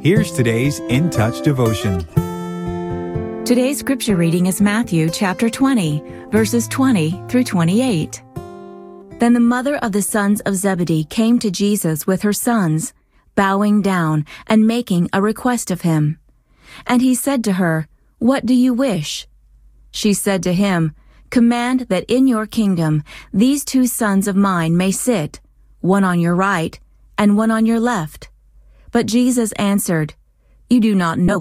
Here's today's In Touch devotion. Today's scripture reading is Matthew chapter 20, verses 20 through 28. Then the mother of the sons of Zebedee came to Jesus with her sons, bowing down and making a request of him. And he said to her, "What do you wish?" She said to him, "Command that in your kingdom these 2 sons of mine may sit, one on your right and one on your left." But Jesus answered, "You do not know